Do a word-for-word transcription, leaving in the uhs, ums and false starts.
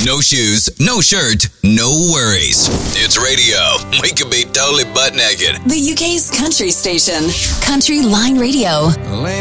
No shoes, no shirt, no worries. It's radio. We could be totally butt naked. The U K's country station, Country Line Radio.